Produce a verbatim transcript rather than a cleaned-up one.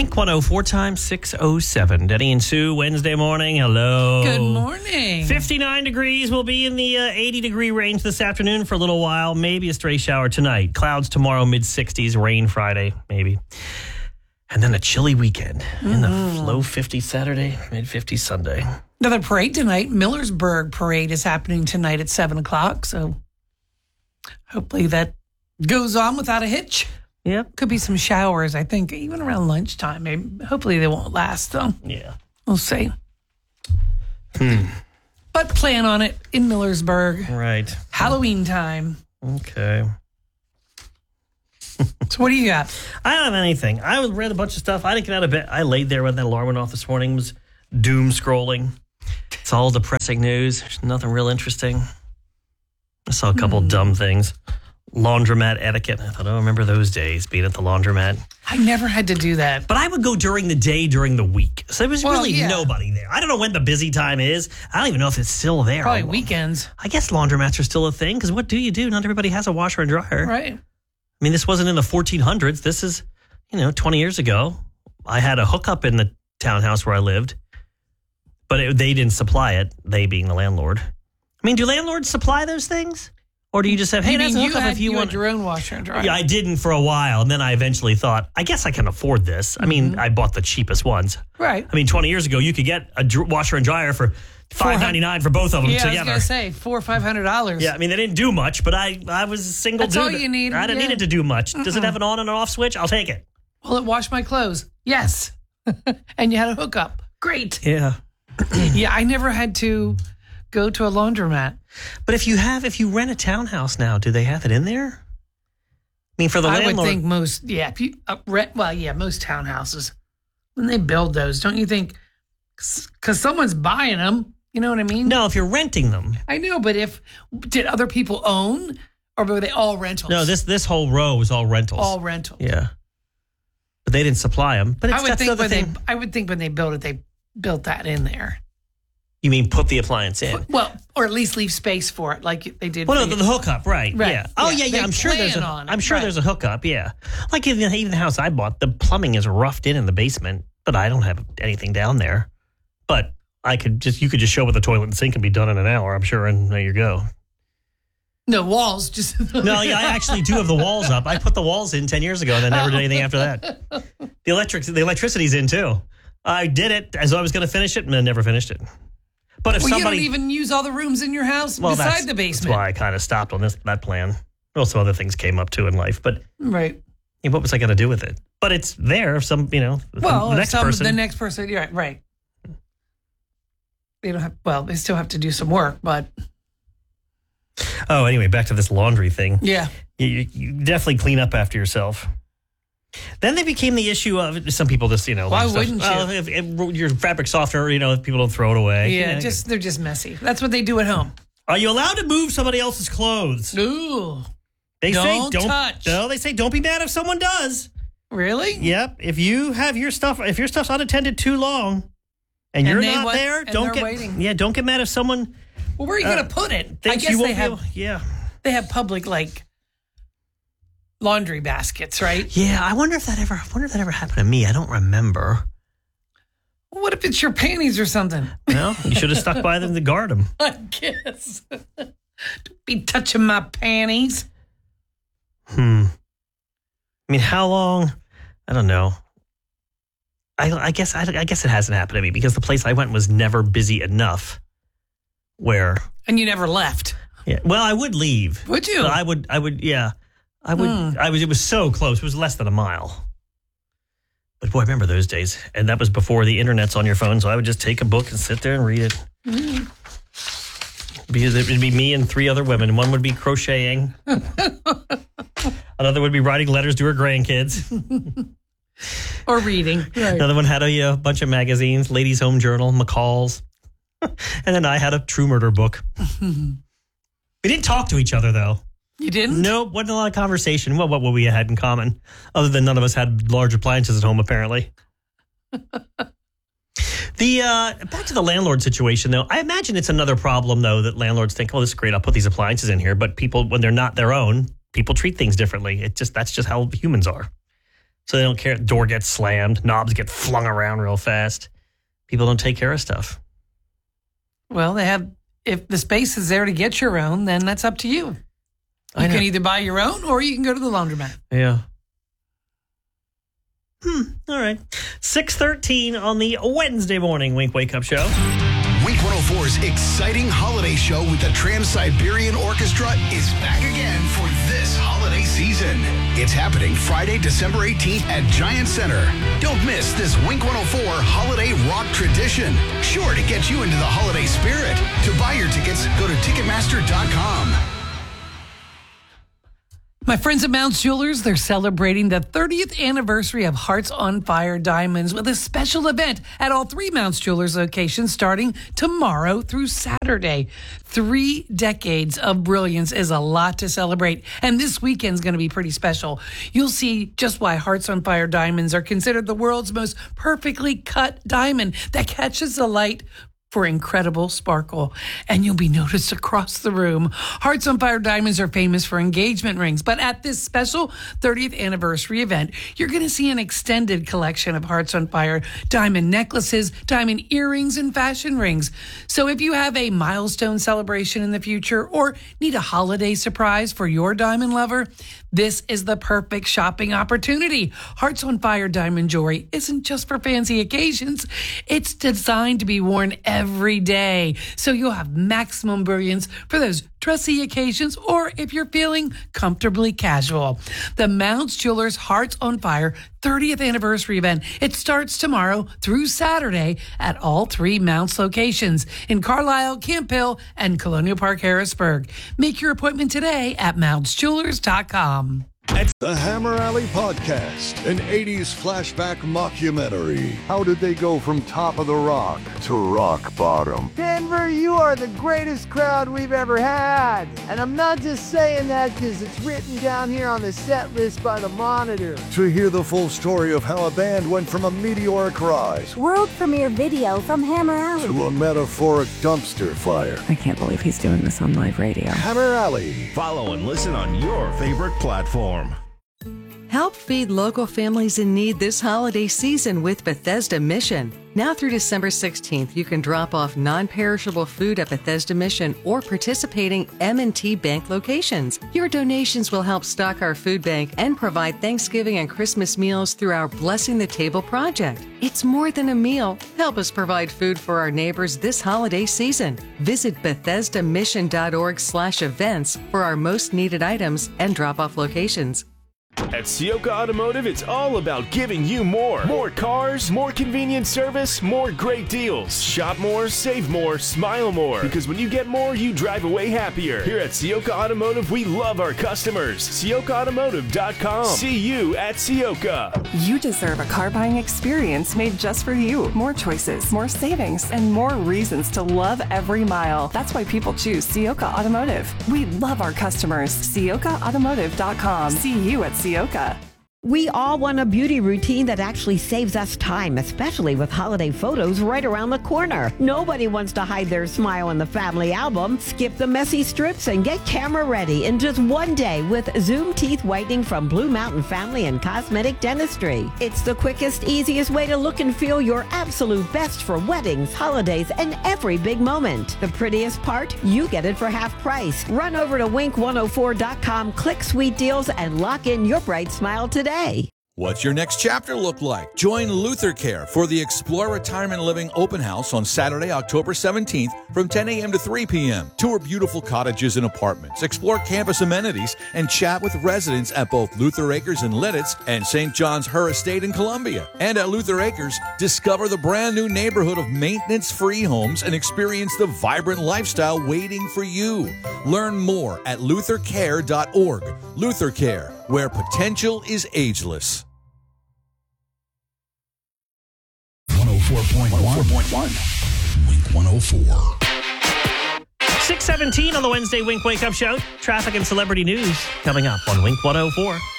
Blink one oh four times six oh seven. Denny and Sue, Wednesday morning. Hello. Good morning. fifty-nine degrees. Will be in the uh, eighty degree range this afternoon for a little while. Maybe a stray shower tonight. Clouds tomorrow, mid sixties. Rain Friday, maybe. And then a chilly weekend. Mm-hmm. In the low fifties Saturday, mid fifties Sunday. Another parade tonight. Millersburg parade is happening tonight at seven o'clock. So hopefully that goes on without a hitch. Yep. Could be some showers, I think, even around lunchtime. Maybe. Hopefully they won't last, though. Yeah. We'll see. Hmm. But plan on it in Millersburg. Right. Halloween time. Okay. So what do you got? I don't have anything. I read a bunch of stuff. I didn't get out of bed. I laid there when that alarm went off this morning. Was doom scrolling. It's all depressing news. There's nothing real interesting. I saw a couple hmm. dumb things. Laundromat etiquette. I thought, oh, I remember those days being at the laundromat. I never had to do that. But I would go during the day, during the week. So there was well, really yeah. nobody there. I don't know when the busy time is. I don't even know if it's still there. Probably weekends. I guess laundromats are still a thing, because what do you do? Not everybody has a washer and dryer. Right. I mean, this wasn't in the fourteen hundreds. This is, you know, twenty years ago. I had a hookup in the townhouse where I lived, but it, they didn't supply it, they being the landlord. I mean, do landlords supply those things? Or do you just have, hey, you that's mean a you hookup had, if you, you want had your own washer and dryer? Yeah, I didn't for a while. And then I eventually thought, I guess I can afford this. I mean, mm-hmm. I bought the cheapest ones. Right. I mean, twenty years ago, you could get a dr- washer and dryer for five ninety-nine for both of them yeah, together. I was going to say, four or five hundred dollars. Yeah, I mean, they didn't do much, but I, I was a single That's dude. all you need. I didn't yeah. need it to do much. Mm-mm. Does it have an on and an off switch? I'll take it. Will it wash my clothes? Yes. And you had a hookup. Great. Yeah. Yeah, I never had to go to a laundromat. But if you have, if you rent a townhouse now, do they have it in there? I mean, for the I landlord. would think most, yeah, if you, uh, rent, well, yeah, most townhouses, when they build those, don't you think, because someone's buying them, you know what I mean? No, if you're renting them. I know, but if, did other people own, or were they all rentals? No, this this whole row was all rentals. All rentals. Yeah. But they didn't supply them. But it's, I would that's think the when thing. they, I would think when they built it, they built that in there. You mean put the appliance in? Well, or at least leave space for it, like they did. Well, for no, the, the hookup, right? Right. Yeah. Oh, Yeah. yeah, yeah. They I'm sure there's a. plan on it, I'm sure right. there's a hookup. Yeah. Like even, even the house I bought, the plumbing is roughed in in the basement, but I don't have anything down there. But I could just, you could just show up with the toilet and sink and be done in an hour, I'm sure, and there you go. No walls, just No, yeah, I actually do have the walls up. I put the walls in ten years ago and then never did anything after that. The electric, the electricity's in too. I did it as I was going to finish it and then never finished it. But if well, somebody, you don't even use all the rooms in your house well, beside that's, the basement. That's why I kind of stopped on this that plan. Well, some other things came up too in life, but right. Yeah, what was I going to do with it? But it's there. If some, you know, well, the next some, person, the next person, you're right, right. They don't have. Well, they still have to do some work, but oh, anyway, back to this laundry thing. Yeah, you, you, you definitely clean up after yourself. Then they became the issue of some people just, you know, why like wouldn't stuff, you? Well, if, if your fabric softener, you know, if people don't throw it away. Yeah, yeah, just they're just messy. That's what they do at home. Are you allowed to move somebody else's clothes? Ooh, they don't say don't touch. No, they say don't be mad if someone does. Really? Yep. If you have your stuff, if your stuff's unattended too long, and, And you're they not want- there, and don't they're get waiting. yeah, don't get mad if someone. Well, where are you uh, going to put it? I thinks guess you they won't be have. able- yeah. They have public like laundry baskets, right? Yeah, I wonder if that ever. I wonder if that ever happened to me. I don't remember. What if it's your panties or something? No, you should have stuck by them to guard them. I guess. Don't be touching my panties. Hmm. I mean, how long? I don't know. I, I guess I, I guess it hasn't happened to me because the place I went was never busy enough. Where? And you never left. Yeah. Well, I would leave. Would you? But I would. I would. Yeah. I would. Hmm. I was. It was so close. It was less than a mile. But boy, I remember those days, and that was before the internet's on your phone. So I would just take a book and sit there and read it. Mm. Because it would be me and three other women. One would be crocheting. Another would be writing letters to her grandkids. Or reading. Right. Another one had a, a bunch of magazines, Ladies' Home Journal, McCall's. And then I had a True Murder book. We didn't talk to each other, though. You didn't? No, wasn't a lot of conversation. Well, what would we had in common? Other than none of us had large appliances at home, apparently. The uh, back to the landlord situation, though. I imagine it's another problem, though, that landlords think, "Oh, this is great. I'll put these appliances in here." But people, when they're not their own, people treat things differently. It just that's just how humans are. So they don't care. Door gets slammed. Knobs get flung around real fast. People don't take care of stuff. Well, they have. If the space is there to get your own, then that's up to you. I You know. can either buy your own or you can go to the laundromat. Yeah. Hmm. All right. six thirteen on the Wednesday morning Wink Wake Up Show. Wink one oh four's exciting holiday show with the Trans-Siberian Orchestra is back again for this holiday season. It's happening Friday, December eighteenth at Giant Center. Don't miss this Wink one oh four holiday rock tradition. Sure to get you into the holiday spirit. To buy your tickets, go to Ticketmaster dot com. My friends at Mounts Jewelers, they're celebrating the thirtieth anniversary of Hearts on Fire Diamonds with a special event at all three Mounts Jewelers locations starting tomorrow through Saturday. Three decades of brilliance is a lot to celebrate, and this weekend's going to be pretty special. You'll see just why Hearts on Fire Diamonds are considered the world's most perfectly cut diamond that catches the light for incredible sparkle, and you'll be noticed across the room. Hearts on Fire Diamonds are famous for engagement rings, but at this special thirtieth anniversary event, you're going to see an extended collection of Hearts on Fire diamond necklaces, diamond earrings, and fashion rings. So if you have a milestone celebration in the future or need a holiday surprise for your diamond lover, this is the perfect shopping opportunity. Hearts on Fire diamond jewelry isn't just for fancy occasions. It's designed to be worn every day, so you'll have maximum brilliance for those dressy occasions or if you're feeling comfortably casual. The Mounts Jewelers Hearts on Fire thirtieth anniversary event. It starts tomorrow through Saturday at all three Mounts locations in Carlisle, Camp Hill, and Colonial Park, Harrisburg. Make your appointment today at Mounts Jewelers dot com. The Hammer Alley Podcast, an eighties flashback mockumentary. How did they go from top of the rock to rock bottom? Denver, you are the greatest crowd we've ever had. And I'm not just saying that because it's written down here on the set list by the Monitor. To hear the full story of how a band went from a meteoric rise World premiere video from Hammer Alley. to a metaphoric dumpster fire. I can't believe he's doing this on live radio. Hammer Alley. Follow and listen on your favorite platform. Help feed local families in need this holiday season with Bethesda Mission. Now through December sixteenth, you can drop off non-perishable food at Bethesda Mission or participating M and T Bank locations. Your donations will help stock our food bank and provide Thanksgiving and Christmas meals through our Blessing the Table project. It's more than a meal. Help us provide food for our neighbors this holiday season. Visit Bethesda Mission dot org slash events for our most needed items and drop-off locations. At Sioka Automotive, it's all about giving you more. More cars, more convenient service, more great deals. Shop more, save more, smile more. Because when you get more, you drive away happier. Here at Sioka Automotive, we love our customers. Sioka Automotive dot com. See you at Sioka. You deserve a car buying experience made just for you. More choices, more savings, and more reasons to love every mile. That's why people choose Sioka Automotive. We love our customers. Sioka Automotive dot com. See you at Sioka. We all want a beauty routine that actually saves us time, especially with holiday photos right around the corner. Nobody wants to hide their smile in the family album. Skip the messy strips and get camera ready in just one day with Zoom Teeth Whitening from Blue Mountain Family and Cosmetic Dentistry. It's the quickest, easiest way to look and feel your absolute best for weddings, holidays, and every big moment. The prettiest part? You get it for half price. Run over to wink one oh four dot com, click Sweet Deals, and lock in your bright smile today. What's your next chapter look like? Join Luther Care for the Explore Retirement Living Open House on Saturday, October seventeenth from ten a.m. to three p.m. Tour beautiful cottages and apartments, explore campus amenities, and chat with residents at both Luther Acres in Lidditz and Saint John's Her Estate in Columbia. And at Luther Acres, discover the brand new neighborhood of maintenance-free homes and experience the vibrant lifestyle waiting for you. Learn more at luther care dot org. Luther Care, where potential is ageless. one oh four point one. Wink one oh four. six seventeen on the Wednesday Wink Wake Up Show. Traffic and celebrity news coming up on Wink one oh four.